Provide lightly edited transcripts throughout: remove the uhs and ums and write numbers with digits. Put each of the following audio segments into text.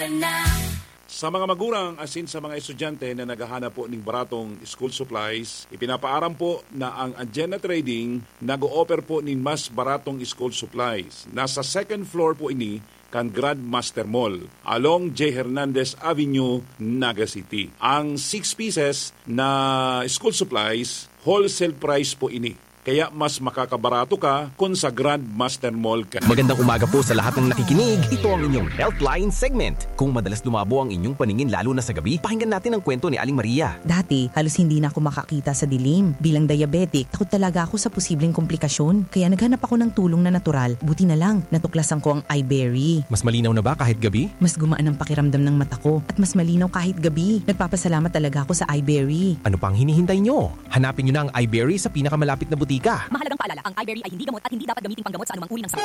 Sa mga magulang asin sa mga estudyante na naghahanap po ng baratong school supplies, ipinapaaram po na ang Agenda Trading nag-o-offer po ng mas baratong school supplies. Nasa second floor po ini kan Grandmaster Mall along J. Hernandez Avenue, Naga City. Ang 6 pieces na school supplies, wholesale price po ini. Kaya mas makakabarato ka kung sa Grandmaster Mall ka. Magandang umaga po sa lahat ng nakikinig. Ito ang inyong Healthline segment. Kung madalas lumabo ang inyong paningin lalo na sa gabi, pakinggan natin ang kwento ni Aling Maria. Dati, halos hindi na ako makakita sa dilim. Bilang diabetic, takot talaga ako sa posibleng komplikasyon. Kaya naghanap ako ng tulong na natural. Buti na lang, natuklasan ko ang iBerry. Mas malinaw na ba kahit gabi? Mas gumaan ang pakiramdam ng mata ko at mas malinaw kahit gabi. Nagpapasalamat talaga ako sa iBerry. Ano pang hinihintay nyo? Hanapin nyo na ang iBerry sa pinakamalapit na butika. Mahalagang paalala, ang iBerry ay hindi gamot at hindi dapat gamitin panggamot sa anumang uri ng sakit.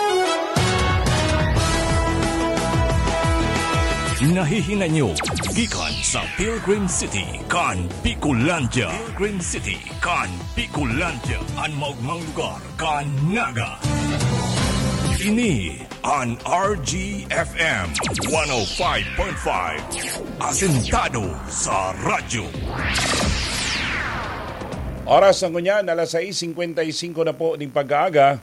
Nahihinga nyo gikan sa Pilgrim City kan Picolandia. Pilgrim City kan Picolandia, ang maugmang lugar kan Naga. Ini an RGFM 105.5, asentado sa radyo. Oras ng kunyan, alas 6:55 na po ng pag-aaga.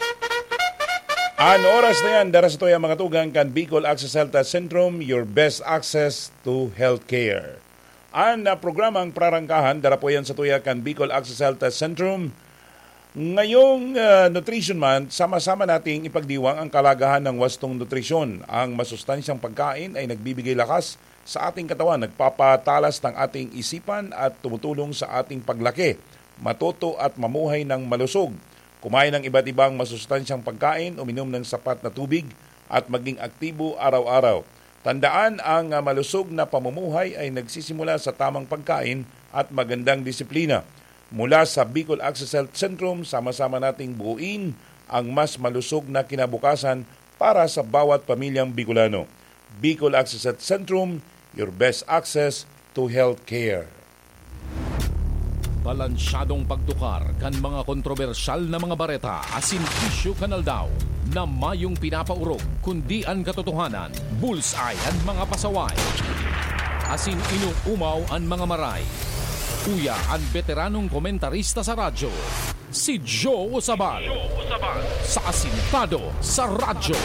Ang oras na yan, daras ito yung mga tugang kan Bicol Access Health Centrum, your best access to healthcare. Ang programang prarangkahan, dara po yan sa tuya kan Bicol Access Health Centrum. Ngayong Nutrition Month, sama-sama nating ipagdiwang ang kalagahan ng wastong nutrisyon. Ang masustansyang pagkain ay nagbibigay lakas sa ating katawan, nagpapatalas ng ating isipan at tumutulong sa ating paglaki, matuto at mamuhay ng malusog. Kumain ng iba't ibang masustansyang pagkain, uminom ng sapat na tubig at maging aktibo araw-araw. Tandaan, ang malusog na pamumuhay ay nagsisimula sa tamang pagkain at magandang disiplina. Mula sa Bicol Access Health Centrum, sama-sama nating buuin ang mas malusog na kinabukasan para sa bawat pamilyang Bicolano. Bicol Access Health Centrum, your best access to health care. Balansyadong pagtukar kan mga kontrobersyal na mga bareta asin issue kanal daw na mayong pinapaurog kundi ang katotohanan, bullseye ang mga pasaway. Asin inuumaw ang mga maray. Uya ang veteranong komentarista sa radyo, si Joe Osabal. Sa Asintado sa Radyo.